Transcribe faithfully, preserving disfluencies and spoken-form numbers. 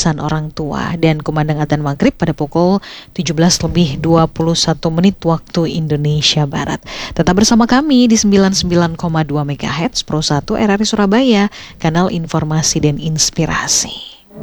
lisan orang tua. Dan kumandang adzan maghrib pada pukul tujuh belas lebih dua puluh satu menit waktu Indonesia Barat. Tetap bersama kami di sembilan puluh sembilan koma dua megahertz Pro satu R R I Surabaya, kanal informasi dan inspirasi.